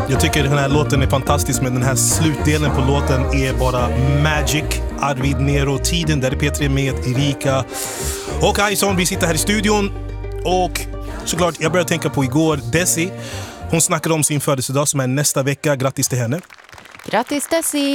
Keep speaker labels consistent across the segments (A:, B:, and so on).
A: Jag tycker den här låten är fantastisk, men den här slutdelen på låten är bara magic. Arvid Nero, tiden där är P3 med Erika och Ison. Vi sitter här i studion och såklart jag började tänka på igår Desi. Hon snackade om sin födelsedag som är nästa vecka. Grattis till henne.
B: Grattis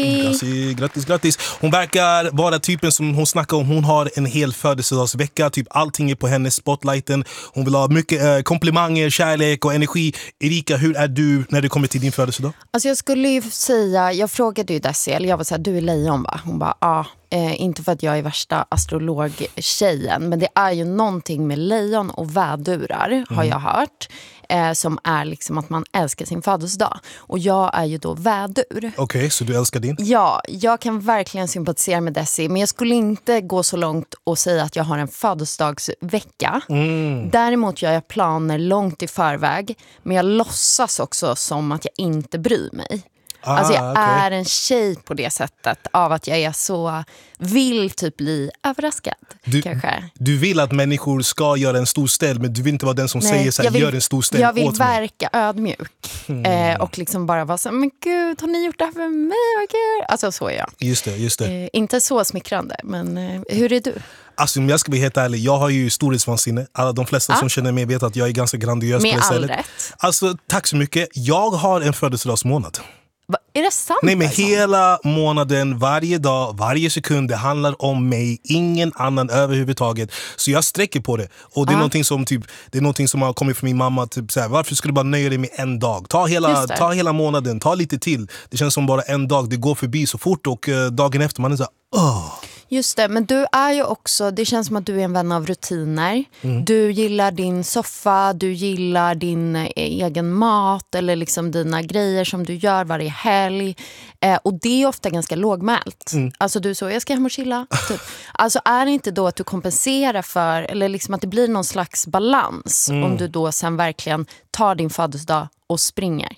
B: Desi!
A: Grattis. Hon verkar vara typen som hon snackar om. Hon har en hel födelsedagsvecka. Typ allting är på hennes spotlighten. Hon vill ha mycket komplimanger, kärlek och energi. Erika, hur är du när det kommer till din födelsedag?
B: Alltså jag skulle ju säga, jag frågade ju Desi, eller jag var såhär, du är lejon va? Hon bara, ja. Inte för att jag är värsta astrologtjejen, men det är ju någonting med lejon och vädurar har jag hört, som är liksom att man älskar sin födelsedag. Och jag är ju då vädur.
A: Okej, så du älskar din?
B: Ja, jag kan verkligen sympatisera med Desi, men jag skulle inte gå så långt och säga att jag har en födelsedagsvecka. Däremot gör jag planer långt i förväg, men jag låtsas också som att jag inte bryr mig. Alltså jag är en tjej på det sättet, av att jag är så vill typ bli överraskad kanske. Du
A: vill att människor ska göra en stor ställ, men du vill inte vara den som säger så här, gör en stor ställ åt mig.
B: Jag vill verka ödmjuk och liksom bara vara så, men gud, har ni gjort det här för mig? Vad kul. Alltså så är jag.
A: Just det.
B: Inte så smickrande, men hur är du?
A: Alltså om jag ska bli helt ärlig, jag har ju storhetsvansinne. De flesta som känner mig vet att jag är ganska grandiös på det stället.
B: Med all rätt.
A: Alltså tack så mycket. Jag har en födelsedagsmånad.
B: Är det sant?
A: Nej, men hela månaden, varje dag, varje sekund, det handlar om mig, ingen annan överhuvudtaget. Så jag sträcker på det. Och det är någonting som har kommit från min mamma, typ så här, varför skulle du bara nöja dig med en dag? Ta hela månaden, ta lite till. Det känns som bara en dag, det går förbi så fort och dagen efter man är så här,
B: Just det, men du är ju också, det känns som att du är en vän av rutiner. Du gillar din soffa, du gillar din egen mat eller liksom dina grejer som du gör varje helg. Och det är ofta ganska lågmält. Alltså du så, jag ska hem och chilla. Typ. Alltså är det inte då att du kompenserar för, eller liksom att det blir någon slags balans om du då sen verkligen tar din födelsedag och springer?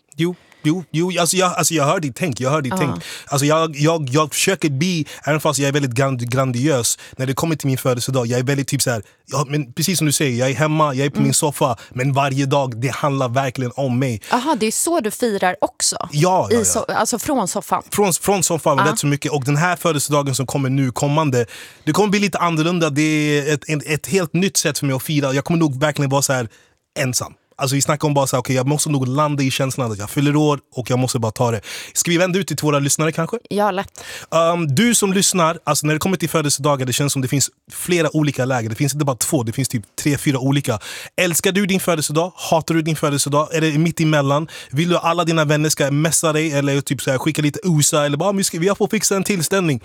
A: Jo, alltså jag hör ditt tänk. Alltså jag försöker bli, även fast jag är väldigt grandiös när det kommer till min födelsedag. Jag är väldigt typ så här, men precis som du säger, jag är hemma, jag är på min soffa, men varje dag, det handlar verkligen om mig.
B: Aha, det är så du firar också?
A: Ja.
B: Alltså från soffan?
A: Från soffan, rätt så mycket. Och den här födelsedagen som kommer nu, det kommer bli lite annorlunda. Det är ett helt nytt sätt för mig att fira. Jag kommer nog verkligen vara så här ensam. Alltså vi snackar om bara så här, okej, jag måste nog landa i känslan att jag fyller år och jag måste bara ta det. Ska vi vända ut till våra lyssnare kanske?
B: Ja, lätt.
A: Du som lyssnar, alltså när det kommer till födelsedagar, det känns som det finns flera olika läger. Det finns inte bara 2, det finns typ 3-4 olika. Älskar du din födelsedag? Hatar du din födelsedag? Är det mitt emellan? Vill du alla dina vänner ska messa dig eller typ så här, skicka lite USA eller bara vi har fått fixa en tillställning?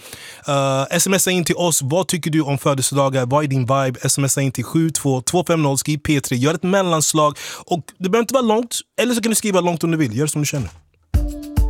A: Smsa in till oss. Vad tycker du om födelsedagar? Vad är din vibe? Smsa in till 72250, skriv P3. Gör ett mellanslag. Och det behöver inte vara långt, eller så kan du skriva långt om du vill. Gör som du känner.